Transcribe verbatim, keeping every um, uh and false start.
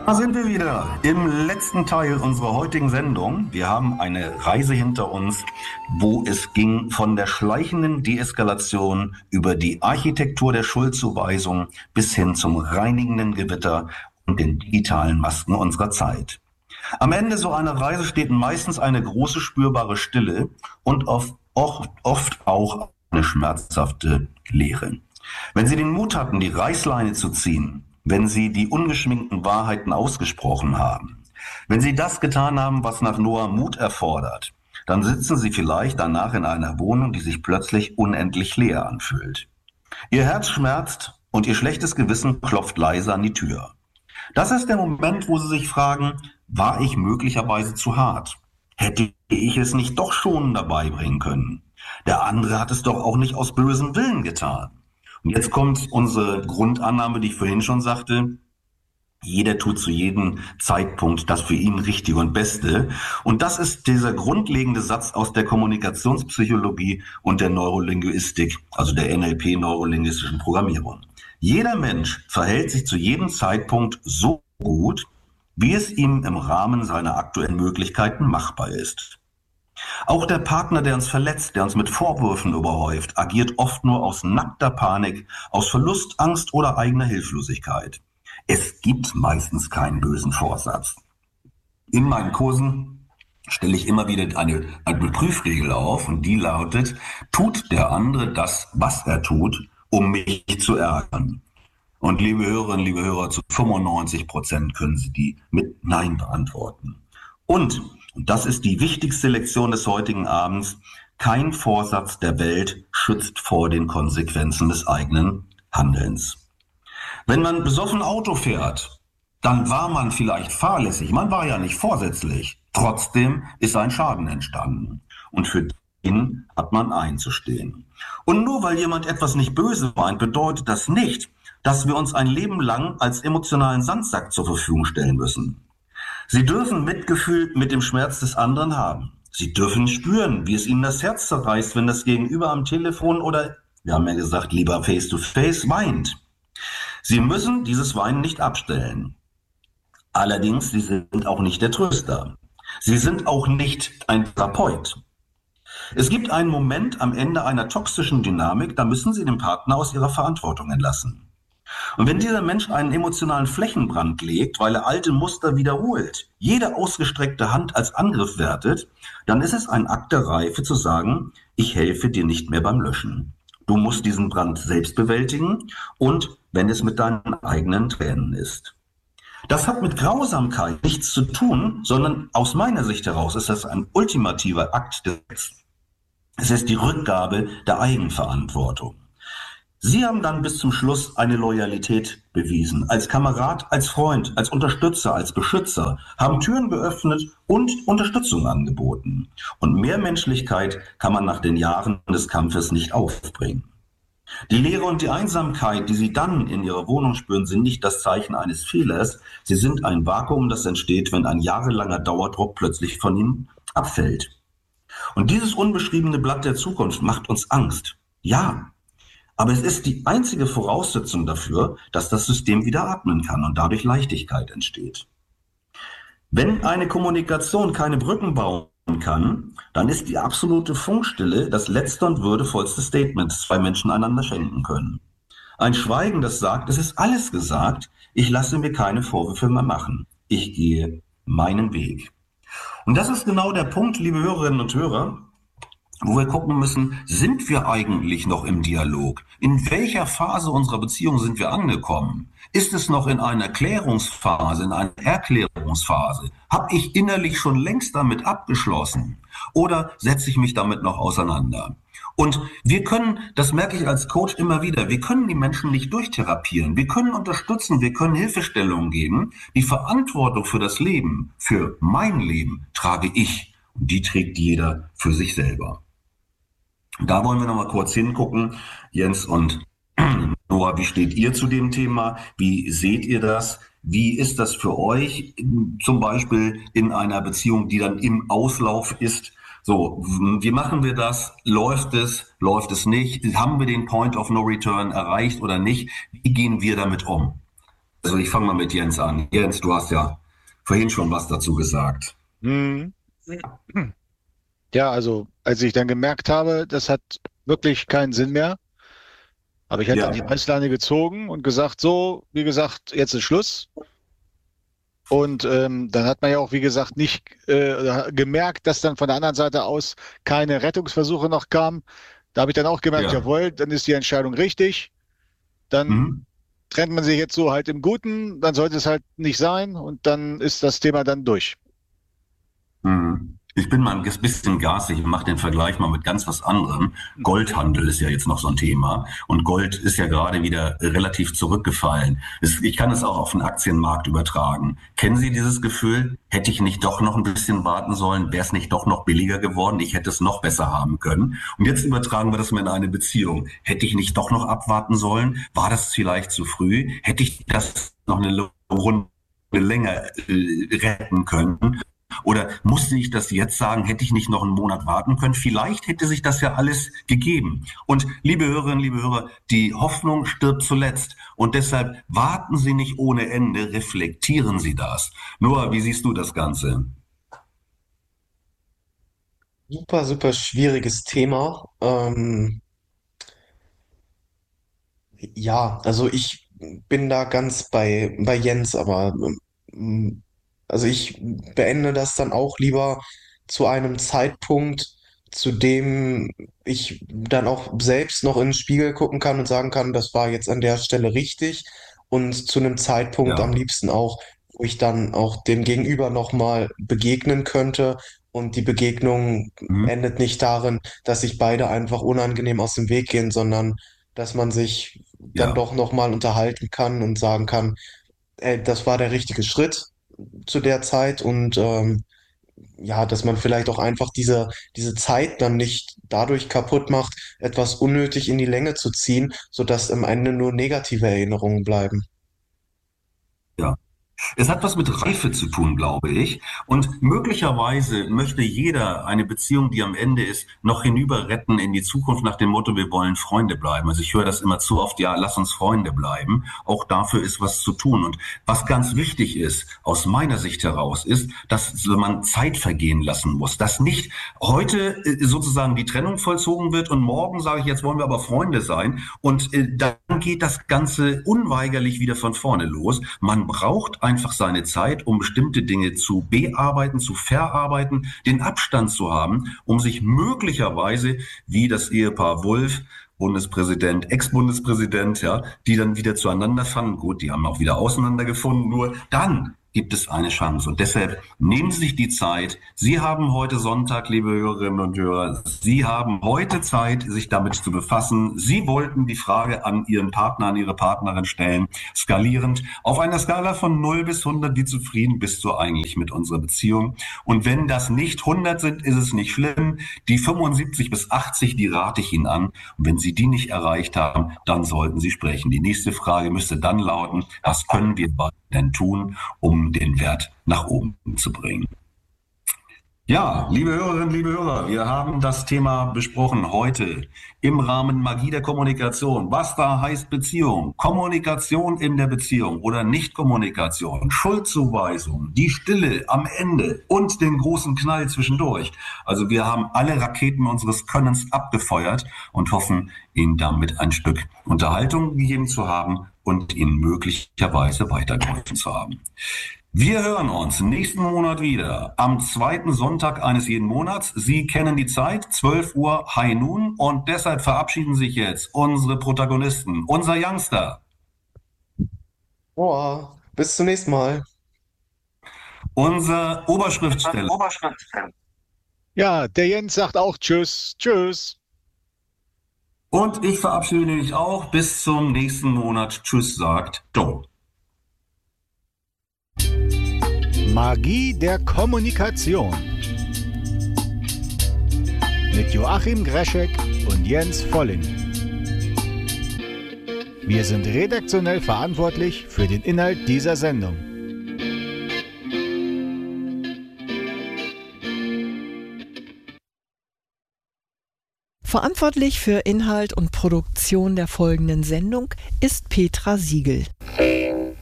Da sind wir wieder im letzten Teil unserer heutigen Sendung. Wir haben eine Reise hinter uns, wo es ging von der schleichenden Deeskalation über die Architektur der Schuldzuweisung bis hin zum reinigenden Gewitter und den digitalen Masken unserer Zeit. Am Ende so einer Reise steht meistens eine große spürbare Stille und oft, oft auch eine schmerzhafte Leere. Wenn Sie den Mut hatten, die Reißleine zu ziehen, wenn Sie die ungeschminkten Wahrheiten ausgesprochen haben, wenn Sie das getan haben, was nach Noah Mut erfordert, dann sitzen Sie vielleicht danach in einer Wohnung, die sich plötzlich unendlich leer anfühlt. Ihr Herz schmerzt und Ihr schlechtes Gewissen klopft leise an die Tür. Das ist der Moment, wo Sie sich fragen, war ich möglicherweise zu hart? Hätte ich es nicht doch schonender beibringen können? Der andere hat es doch auch nicht aus bösem Willen getan. Und jetzt kommt unsere Grundannahme, die ich vorhin schon sagte. Jeder tut zu jedem Zeitpunkt das für ihn Richtige und Beste. Und das ist dieser grundlegende Satz aus der Kommunikationspsychologie und der Neurolinguistik, also der N L P, neurolinguistischen Programmierung. Jeder Mensch verhält sich zu jedem Zeitpunkt so gut, wie es ihm im Rahmen seiner aktuellen Möglichkeiten machbar ist. Auch der Partner, der uns verletzt, der uns mit Vorwürfen überhäuft, agiert oft nur aus nackter Panik, aus Verlust, Angst oder eigener Hilflosigkeit. Es gibt meistens keinen bösen Vorsatz. In meinen Kursen stelle ich immer wieder eine, eine Prüfregel auf und die lautet, tut der andere das, was er tut, um mich zu ärgern? Und liebe Hörerinnen, liebe Hörer, zu fünfundneunzig Prozent können Sie die mit Nein beantworten. Und, und das ist die wichtigste Lektion des heutigen Abends, kein Vorsatz der Welt schützt vor den Konsequenzen des eigenen Handelns. Wenn man besoffen Auto fährt, dann war man vielleicht fahrlässig, man war ja nicht vorsätzlich. Trotzdem ist ein Schaden entstanden und für den hat man einzustehen. Und nur weil jemand etwas nicht böse meint, bedeutet das nicht, dass wir uns ein Leben lang als emotionalen Sandsack zur Verfügung stellen müssen. Sie dürfen Mitgefühl mit dem Schmerz des anderen haben. Sie dürfen spüren, wie es ihnen das Herz zerreißt, wenn das Gegenüber am Telefon oder, wir haben ja gesagt, lieber face-to-face weint. Sie müssen dieses Weinen nicht abstellen. Allerdings, Sie sind auch nicht der Tröster. Sie sind auch nicht ein Therapeut. Es gibt einen Moment am Ende einer toxischen Dynamik, da müssen Sie den Partner aus ihrer Verantwortung entlassen. Und wenn dieser Mensch einen emotionalen Flächenbrand legt, weil er alte Muster wiederholt, jede ausgestreckte Hand als Angriff wertet, dann ist es ein Akt der Reife zu sagen, ich helfe dir nicht mehr beim Löschen. Du musst diesen Brand selbst bewältigen und wenn es mit deinen eigenen Tränen ist. Das hat mit Grausamkeit nichts zu tun, sondern aus meiner Sicht heraus ist das ein ultimativer Akt des. Es ist die Rückgabe der Eigenverantwortung. Sie haben dann bis zum Schluss eine Loyalität bewiesen, als Kamerad, als Freund, als Unterstützer, als Beschützer, haben Türen geöffnet und Unterstützung angeboten. Und mehr Menschlichkeit kann man nach den Jahren des Kampfes nicht aufbringen. Die Leere und die Einsamkeit, die Sie dann in Ihrer Wohnung spüren, sind nicht das Zeichen eines Fehlers. Sie sind ein Vakuum, das entsteht, wenn ein jahrelanger Dauerdruck plötzlich von Ihnen abfällt. Und dieses unbeschriebene Blatt der Zukunft macht uns Angst. Ja. Aber es ist die einzige Voraussetzung dafür, dass das System wieder atmen kann und dadurch Leichtigkeit entsteht. Wenn eine Kommunikation keine Brücken bauen kann, dann ist die absolute Funkstille das letzte und würdevollste Statement, das zwei Menschen einander schenken können. Ein Schweigen, das sagt, es ist alles gesagt, ich lasse mir keine Vorwürfe mehr machen. Ich gehe meinen Weg. Und das ist genau der Punkt, liebe Hörerinnen und Hörer, wo wir gucken müssen, sind wir eigentlich noch im Dialog? In welcher Phase unserer Beziehung sind wir angekommen? Ist es noch in einer Klärungsphase, in einer Erklärungsphase? Habe ich innerlich schon längst damit abgeschlossen? Oder setze ich mich damit noch auseinander? Und wir können, das merke ich als Coach immer wieder, wir können die Menschen nicht durchtherapieren. Wir können unterstützen, wir können Hilfestellungen geben. Die Verantwortung für das Leben, für mein Leben, trage ich. Und die trägt jeder für sich selber. Da wollen wir noch mal kurz hingucken, Jens und Noah, wie steht ihr zu dem Thema? Wie seht ihr das? Wie ist das für euch, zum Beispiel in einer Beziehung, die dann im Auslauf ist? So, wie machen wir das? Läuft es? Läuft es nicht? Haben wir den Point of No Return erreicht oder nicht? Wie gehen wir damit um? Also ich fange mal mit Jens an. Jens, du hast ja vorhin schon was dazu gesagt. Hm. Ja, also als ich dann gemerkt habe, das hat wirklich keinen Sinn mehr, habe ich halt dann die Ja, Reißleine gezogen und gesagt, so, wie gesagt, jetzt ist Schluss. Und ähm, dann hat man ja auch, wie gesagt, nicht äh, gemerkt, dass dann von der anderen Seite aus keine Rettungsversuche noch kamen. Da habe ich dann auch gemerkt, ja. jawohl, dann ist die Entscheidung richtig. Dann Mhm. trennt man sich jetzt so halt im Guten, dann sollte es halt nicht sein und dann ist das Thema dann durch. Mhm. Ich bin mal ein bisschen garstig und mache den Vergleich mal mit ganz was anderem. Goldhandel ist ja jetzt noch so ein Thema und Gold ist ja gerade wieder relativ zurückgefallen. Es, ich kann es auch auf den Aktienmarkt übertragen. Kennen Sie dieses Gefühl? Hätte ich nicht doch noch ein bisschen warten sollen? Wäre es nicht doch noch billiger geworden? Ich hätte es noch besser haben können. Und jetzt übertragen wir das mal in eine Beziehung. Hätte ich nicht doch noch abwarten sollen? War das vielleicht zu früh? Hätte ich das noch eine Runde länger äh, retten können? Oder musste ich das jetzt sagen, hätte ich nicht noch einen Monat warten können? Vielleicht hätte sich das ja alles gegeben. Und liebe Hörerinnen, liebe Hörer, die Hoffnung stirbt zuletzt. Und deshalb warten Sie nicht ohne Ende, reflektieren Sie das. Noah, wie siehst du das Ganze? Super, super schwieriges Thema. Ähm, ja, also ich bin da ganz bei, bei Jens, aber ähm, also ich beende das dann auch lieber zu einem Zeitpunkt, zu dem ich dann auch selbst noch in den Spiegel gucken kann und sagen kann, das war jetzt an der Stelle richtig. Und zu einem Zeitpunkt am Ja, liebsten auch, wo ich dann auch dem Gegenüber nochmal begegnen könnte. Und die Begegnung mhm. endet nicht darin, dass sich beide einfach unangenehm aus dem Weg gehen, sondern dass man sich dann Ja, doch nochmal unterhalten kann und sagen kann, ey, das war der richtige Schritt zu der Zeit und ähm, ja, dass man vielleicht auch einfach diese, diese Zeit dann nicht dadurch kaputt macht, etwas unnötig in die Länge zu ziehen, sodass am Ende nur negative Erinnerungen bleiben. ja. Es hat was mit Reife zu tun, glaube ich. Und möglicherweise möchte jeder eine Beziehung, die am Ende ist, noch hinüber retten in die Zukunft nach dem Motto, wir wollen Freunde bleiben. Also ich höre das immer zu oft, ja, lass uns Freunde bleiben. Auch dafür ist was zu tun. Und was ganz wichtig ist, aus meiner Sicht heraus, ist, dass man Zeit vergehen lassen muss. Dass nicht heute äh, sozusagen die Trennung vollzogen wird und morgen sage ich, jetzt wollen wir aber Freunde sein. Und äh, dann geht das Ganze unweigerlich wieder von vorne los. Man braucht einfach seine Zeit, um bestimmte Dinge zu bearbeiten, zu verarbeiten, den Abstand zu haben, um sich möglicherweise, wie das Ehepaar Wulff, Bundespräsident, Ex-Bundespräsident, ja, die dann wieder zueinander fanden. Gut, die haben auch wieder auseinandergefunden, nur dann gibt es eine Chance. Und deshalb nehmen Sie sich die Zeit. Sie haben heute Sonntag, liebe Hörerinnen und Hörer. Sie haben heute Zeit, sich damit zu befassen. Sie wollten die Frage an Ihren Partner, an Ihre Partnerin stellen, skalierend. Auf einer Skala von null bis hundert, wie zufrieden bist du eigentlich mit unserer Beziehung? Und wenn das nicht hundert sind, ist es nicht schlimm. Die fünfundsiebzig bis achtzig, die rate ich Ihnen an. Und wenn Sie die nicht erreicht haben, dann sollten Sie sprechen. Die nächste Frage müsste dann lauten, was können wir beide denn tun, um den Wert nach oben zu bringen? Ja, liebe Hörerinnen, liebe Hörer, wir haben das Thema besprochen heute im Rahmen Magie der Kommunikation. Was da heißt Beziehung, Kommunikation in der Beziehung oder Nichtkommunikation, Schuldzuweisung, die Stille am Ende und den großen Knall zwischendurch. Also wir haben alle Raketen unseres Könnens abgefeuert und hoffen, Ihnen damit ein Stück Unterhaltung gegeben zu haben und Ihnen möglicherweise weitergeholfen zu haben. Wir hören uns nächsten Monat wieder am zweiten Sonntag eines jeden Monats. Sie kennen die Zeit, zwölf Uhr High Noon, und deshalb verabschieden sich jetzt unsere Protagonisten, unser Youngster, Boah, bis zum nächsten Mal. unser Oberschriftsteller Ja, der Jens sagt auch Tschüss, Tschüss. und ich verabschiede mich auch. Bis zum nächsten Monat. Tschüss, sagt Joe. Magie der Kommunikation mit Joachim Greschek und Jens Volling. Wir sind redaktionell verantwortlich für den Inhalt dieser Sendung. Verantwortlich für Inhalt und Produktion der folgenden Sendung ist Petra Siegel.